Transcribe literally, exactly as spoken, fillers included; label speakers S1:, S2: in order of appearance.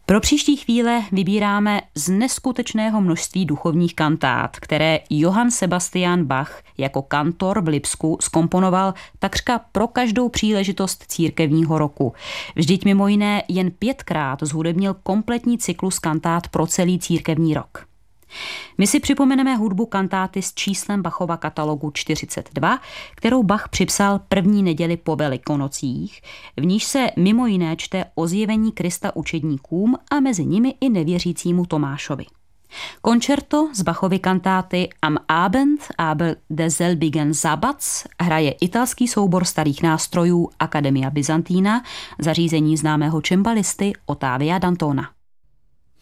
S1: Pro příští chvíle vybíráme z neskutečného množství duchovních kantát, které Johann Sebastian Bach jako kantor v Lipsku zkomponoval takřka pro každou příležitost církevního roku. Vždyť mimo jiné jen pětkrát zhudebnil kompletní cyklus kantát pro celý církevní rok. My si připomeneme hudbu kantáty s číslem Bachova katalogu čtyřicet dva, kterou Bach připsal první neděli po Velikonocích, v níž se mimo jiné čte o zjevení Krista učedníkům a mezi nimi i nevěřícímu Tomášovi. Koncerto z Bachovy kantáty Am Abend aber desselbigen Sabbats hraje italský soubor starých nástrojů Academia Byzantina, zařízení známého čembalisty Ottavia Dantona.